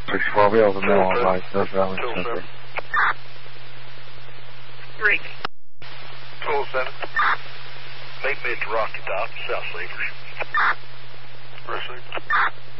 64, we have the mill on right, North Valley Center. 3. 207. Make me at the Rocky Top, South Savers. Received.